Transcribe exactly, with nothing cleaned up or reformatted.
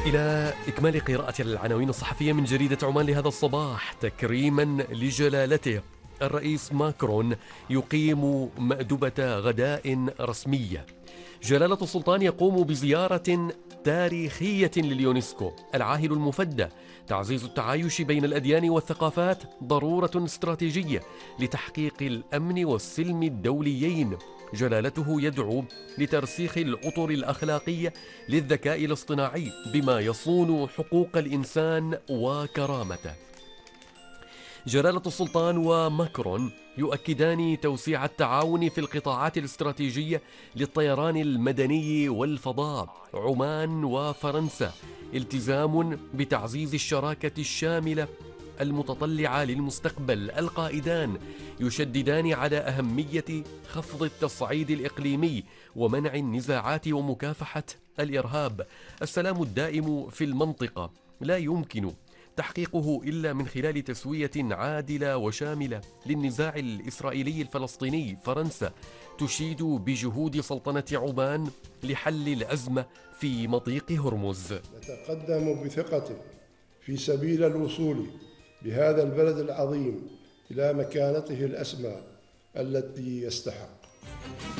إلى إكمال قراءة العناوين الصحفية من جريدة عمان لهذا الصباح. تكريما لجلالته الرئيس ماكرون يقيم مأدبة غداء رسمية. جلالة السلطان يقوم بزيارة تاريخية لليونسكو. العاهل المفدى: تعزيز التعايش بين الأديان والثقافات ضرورة استراتيجية لتحقيق الأمن والسلم الدوليين. جلالته يدعو لترسيخ الأطر الأخلاقية للذكاء الاصطناعي بما يصون حقوق الإنسان وكرامته. جلالة السلطان وماكرون يؤكدان توسيع التعاون في القطاعات الاستراتيجية للطيران المدني والفضاء. عمان وفرنسا التزام بتعزيز الشراكة الشاملة المتطلعة للمستقبل. القائدان يشددان على أهمية خفض التصعيد الإقليمي ومنع النزاعات ومكافحة الإرهاب. السلام الدائم في المنطقة لا يمكن تحقيقه إلا من خلال تسوية عادلة وشاملة للنزاع الإسرائيلي الفلسطيني. فرنسا تشيد بجهود سلطنة عمان لحل الأزمة في مضيق هرمز. نتقدم بثقة في سبيل الوصول بهذا البلد العظيم إلى مكانته الأسمى التي يستحق.